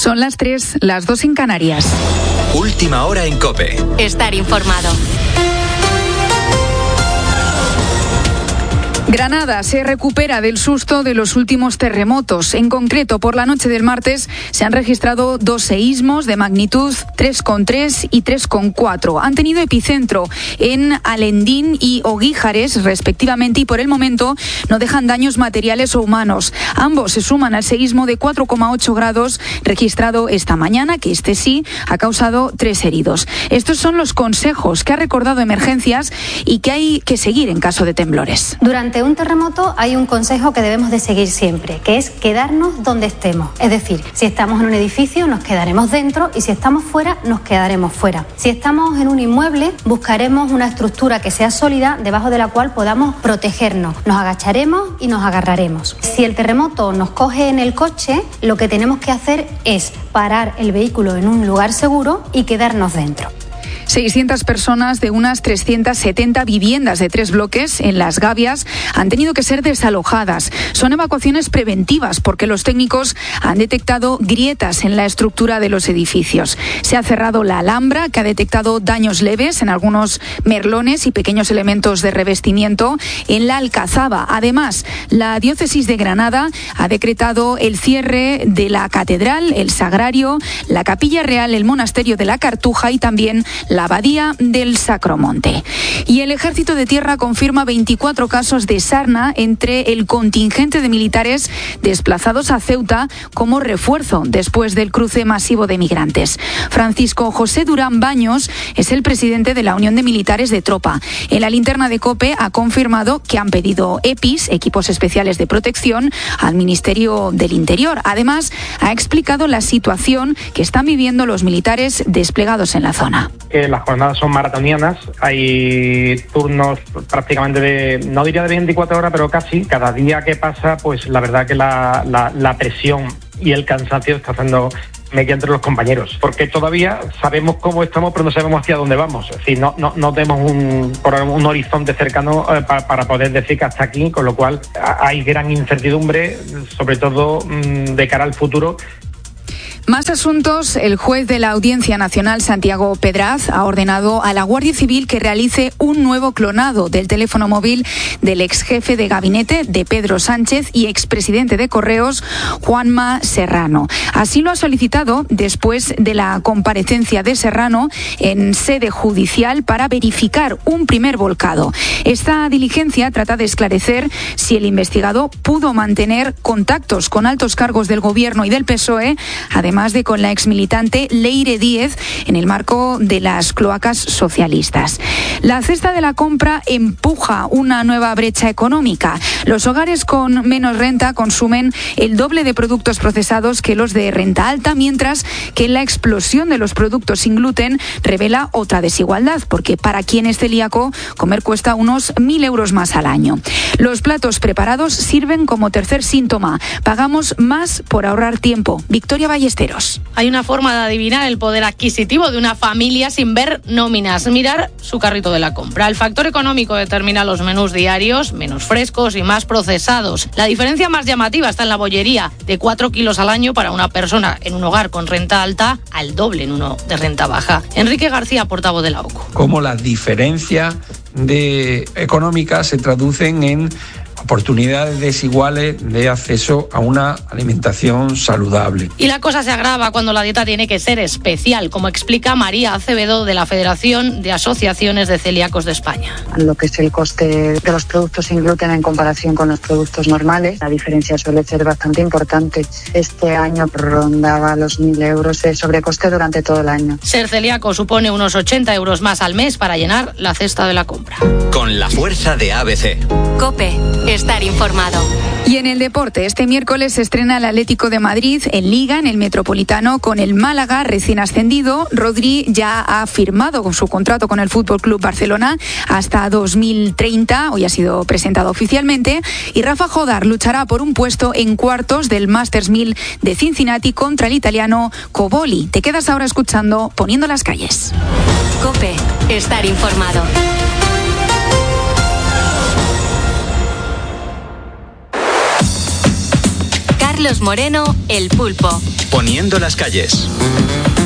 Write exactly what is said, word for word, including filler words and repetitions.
Son las tres, las dos en Canarias. Última hora en COPE. Estar informado. Granada se recupera del susto de los últimos terremotos. En concreto, por la noche del martes se han registrado dos seísmos de magnitud tres coma tres y tres coma cuatro. Han tenido epicentro en Alendín y Oguíjares, respectivamente, y por el momento no dejan daños materiales o humanos. Ambos se suman al seísmo de cuatro coma ocho grados registrado esta mañana, que este sí ha causado tres heridos. Estos son los consejos que ha recordado Emergencias y que hay que seguir en caso de temblores. Durante un terremoto hay un consejo que debemos de seguir siempre, que es quedarnos donde estemos. Es decir, si estamos en un edificio nos quedaremos dentro y si estamos fuera nos quedaremos fuera. Si estamos en un inmueble buscaremos una estructura que sea sólida debajo de la cual podamos protegernos. Nos agacharemos y nos agarraremos. Si el terremoto nos coge en el coche, lo que tenemos que hacer es parar el vehículo en un lugar seguro y quedarnos dentro. seiscientas personas de unas trescientas setenta viviendas de tres bloques en Las Gavias han tenido que ser desalojadas. Son evacuaciones preventivas porque los técnicos han detectado grietas en la estructura de los edificios. Se ha cerrado la alhambra, que ha detectado daños leves en algunos merlones y pequeños elementos de revestimiento en la Alcazaba. Además, la diócesis de Granada ha decretado el cierre de la catedral, el sagrario, la capilla real, el monasterio de la Cartuja y también la abadía del Sacromonte. Y el Ejército de Tierra confirma veinticuatro casos de sarna entre el contingente de militares desplazados a Ceuta como refuerzo después del cruce masivo de migrantes. Francisco José Durán Baños es el presidente de la Unión de Militares de Tropa. En la linterna de COPE ha confirmado que han pedido EPIs, equipos especiales de protección, al Ministerio del Interior. Además, ha explicado la situación que están viviendo los militares desplegados en la zona. Que las jornadas son maratonianas, hay turnos prácticamente de, no diría de veinticuatro horas, pero casi. Cada día que pasa, pues la verdad que la, la, la presión y el cansancio está haciendo media entre los compañeros, porque todavía sabemos cómo estamos, pero no sabemos hacia dónde vamos. Es decir, no, no, no tenemos un, un horizonte cercano eh, para, para poder decir que hasta aquí, con lo cual hay gran incertidumbre, sobre todo mmm, de cara al futuro. Más asuntos. El juez de la Audiencia Nacional, Santiago Pedraz, ha ordenado a la Guardia Civil que realice un nuevo clonado del teléfono móvil del ex jefe de gabinete de Pedro Sánchez y expresidente de Correos, Juanma Serrano. Así lo ha solicitado después de la comparecencia de Serrano en sede judicial para verificar un primer volcado. Esta diligencia trata de esclarecer si el investigado pudo mantener contactos con altos cargos del Gobierno y del P S O E, además más de con la exmilitante Leire Díez en el marco de las cloacas socialistas. La cesta de la compra empuja una nueva brecha económica. Los hogares con menos renta consumen el doble de productos procesados que los de renta alta, mientras que la explosión de los productos sin gluten revela otra desigualdad, porque para quien es celíaco comer cuesta unos mil euros más al año. Los platos preparados sirven como tercer síntoma. Pagamos más por ahorrar tiempo. Victoria Ballester. Hay una forma de adivinar el poder adquisitivo de una familia sin ver nóminas, mirar su carrito de la compra. El factor económico determina los menús diarios, menos frescos y más procesados. La diferencia más llamativa está en la bollería, de cuatro kilos al año para una persona en un hogar con renta alta, al doble en uno de renta baja. Enrique García, portavoz de la O C U. Cómo las diferencias de económicas se traducen en oportunidades desiguales de acceso a una alimentación saludable. Y la cosa se agrava cuando la dieta tiene que ser especial, como explica María Acevedo de la Federación de Asociaciones de Celíacos de España. Lo que es el coste de los productos sin gluten en comparación con los productos normales, la diferencia suele ser bastante importante. Este año rondaba los mil euros de sobrecoste durante todo el año. Ser celíaco supone unos ochenta euros más al mes para llenar la cesta de la compra. Con la fuerza de A B C. COPE. Estar informado. Y en el deporte, este miércoles se estrena el Atlético de Madrid en Liga, en el Metropolitano, con el Málaga recién ascendido. Rodri ya ha firmado con su contrato con el F C Barcelona hasta dos mil treinta. Hoy ha sido presentado oficialmente. Y Rafa Jodar luchará por un puesto en cuartos del Masters mil de Cincinnati contra el italiano Coboli. Te quedas ahora escuchando Poniendo las calles. COPE. Estar informado. Carlos Moreno, El Pulpo. Poniendo las calles.